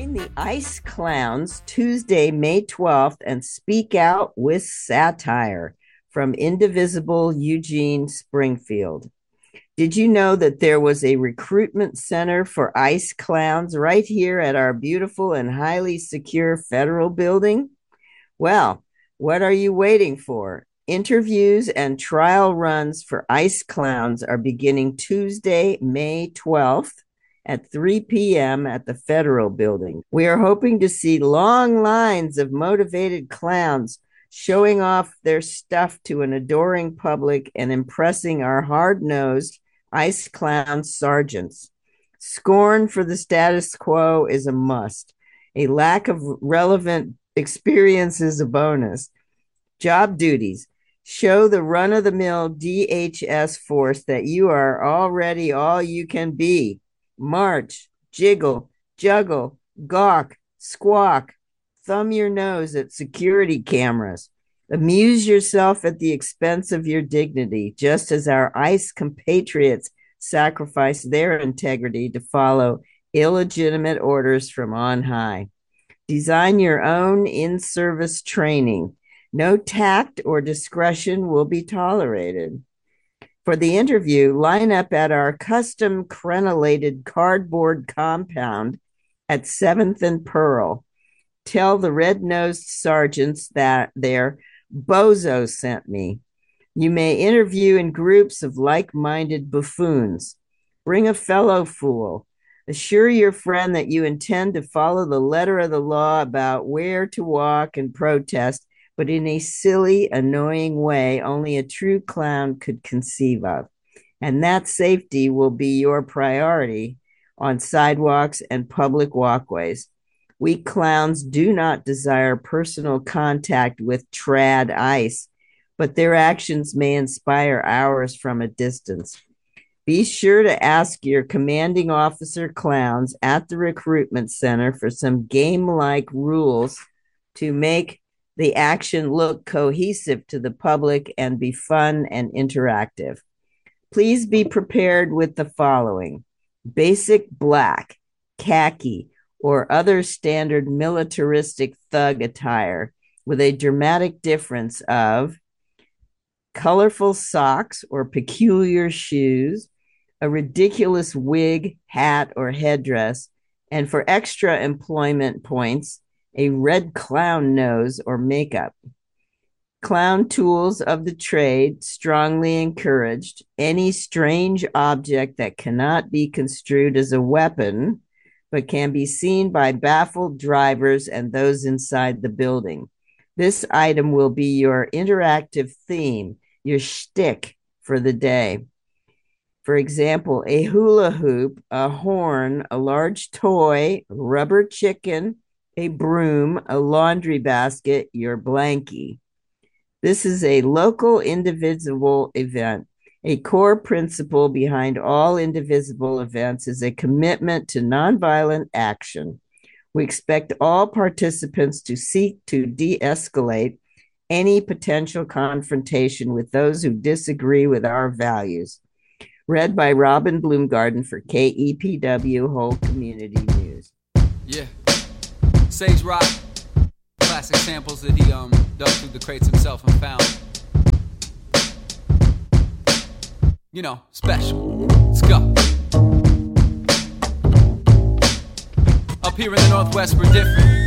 Join the Ice Clowns Tuesday, May 12th and speak out with satire from Indivisible Eugene Springfield. Did you know that there was a recruitment center for ice clowns right here at our beautiful and highly secure federal building? Well, what are you waiting for? Interviews and trial runs for ice clowns are beginning Tuesday, May 12th at 3 p.m. at the Federal Building. We are hoping to see long lines of motivated clowns showing off their stuff to an adoring public and impressing our hard-nosed ice clown sergeants. Scorn for the status quo is a must. A lack of relevant experience is a bonus. Job duties. Show the run-of-the-mill DHS force that you are already all you can be. March, jiggle, juggle, gawk, squawk, thumb your nose at security cameras. Amuse yourself at the expense of your dignity, just as our ICE compatriots sacrifice their integrity to follow illegitimate orders from on high. Design your own in-service training. No tact or discretion will be tolerated. For the interview, line up at our custom crenellated cardboard compound at 7th and Pearl. Tell the red-nosed sergeants that their bozo sent me. You may interview in groups of like-minded buffoons. Bring a fellow fool. Assure your friend that you intend to follow the letter of the law about where to walk and protest, but in a silly, annoying way only a true clown could conceive of. And that safety will be your priority on sidewalks and public walkways. We clowns do not desire personal contact with trad ice, but their actions may inspire ours from a distance. Be sure to ask your commanding officer clowns at the recruitment center for some game-like rules to make the action look cohesive to the public and be fun and interactive. Please be prepared with the following: basic black, khaki, or other standard militaristic thug attire with a dramatic difference of colorful socks or peculiar shoes, a ridiculous wig, hat, or headdress, and for extra employment points, a red clown nose or makeup. Clown tools of the trade strongly encouraged. Any strange object that cannot be construed as a weapon, but can be seen by baffled drivers and those inside the building. This item will be your interactive theme, your shtick for the day. For example, a hula hoop, a horn, a large toy, a rubber chicken, a broom, a laundry basket, your blankie. This is a local indivisible event. A core principle behind all indivisible events is a commitment to nonviolent action. We expect all participants to seek to de-escalate any potential confrontation with those who disagree with our values. Read by Robin Bloomgarden for KEPW Whole Community News. Yeah. Sage Rock, classic samples that he dug through the crates himself and found. You know, special. Let's go. Up here in the Northwest, we're different.